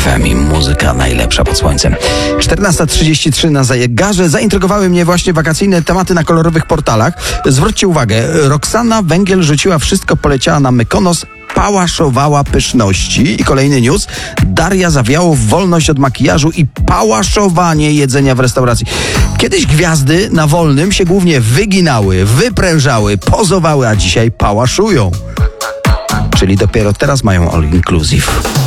FM i muzyka najlepsza pod słońcem. 14:33 na zegarze. Zaintrygowały mnie właśnie wakacyjne tematy na kolorowych portalach. Zwróćcie uwagę, Roxana Węgiel rzuciła wszystko, poleciała na Mykonos, pałaszowała pyszności. I kolejny news. Daria Zawiałow, wolność od makijażu i pałaszowanie jedzenia w restauracji. Kiedyś gwiazdy na wolnym się głównie wyginały, wyprężały, pozowały, a dzisiaj pałaszują. Czyli dopiero teraz mają all inclusive.